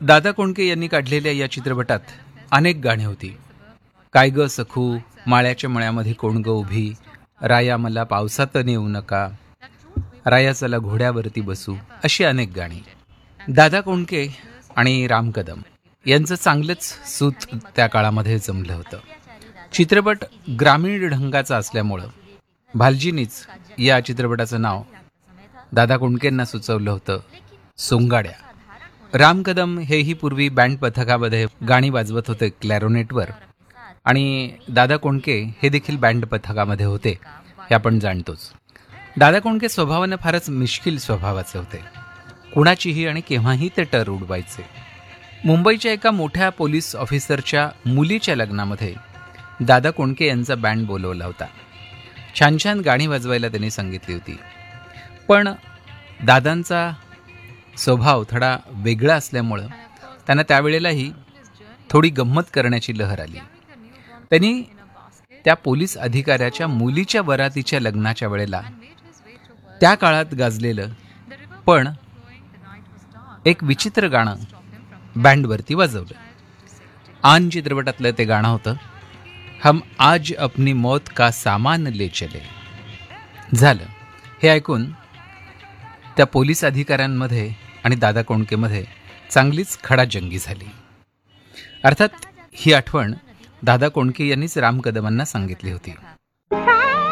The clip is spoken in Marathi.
दादा कोंडके यांनी काढलेल्या या चित्रपटात अनेक गाणी होती. काय ग सखू, माळ्याच्या मळ्यामध्ये कोण ग उभी, राया मला पावसात नेऊ नका, राया चला घोड्यावरती बसू, अशी अनेक गाणी. दादा कोंडके आणि राम कदम यांचं चांगलंच सूत त्या काळामध्ये जमलं होतं. चित्रपट ग्रामीण ढंगाचा असल्यामुळं भालजीनीच या चित्रपटाचं नाव दादा कोंडकेंना सुचवलं होतं, सोंगाड्या. राम कदम हेही पूर्वी बँड पथकामध्ये गाणी वाजवत होते क्लॅरोनेटवर, आणि दादा कोंडके हे देखील बँड पथकामध्ये होते, हे आपण जाणतोच. दादा कोंडके स्वभावानं फारच मिश्किल स्वभावाचे होते. कुणाचीही आणि केव्हाही ते टर उडवायचे. मुंबईच्या एका मोठ्या पोलीस ऑफिसरच्या मुलीच्या लग्नामध्ये दादा कोंडके यांचा बँड बोलवला होता. छान छान गाणी वाजवायला त्यांनी सांगितली होती. पण दादांचा स्वभाव थोडा वेगळा असल्यामुळं त्यांना त्यावेळेलाही थोडी गंमत करण्याची लहर आली. त्यांनी त्या पोलीस अधिकाऱ्याच्या मुलीच्या वरातीच्या लग्नाच्या वेळेला त्या काळात गाजलेलं पण एक विचित्र गाणं बँडवरती वाजवलं. आन चित्रपटातलं ते गाणं होतं, हम आज अपनी मौत का सामान ले चले. झालं हे ऐकून त्या पोलीस अधिकाऱ्यांमध्ये आणि दादा कोंडकेमध्ये चांगलीच खडाजंगी झाली. अर्थात ही आठवण दादा कोंडके यांनीच राम कदमांना सांगितली होती.